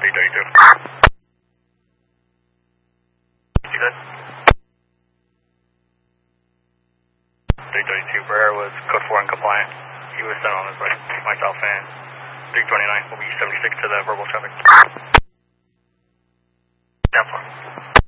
332. You good? 332 for air was code 4 uncompliant. He was sent on his way. Myself and 329 will be 76 to the verbal traffic. 10-4.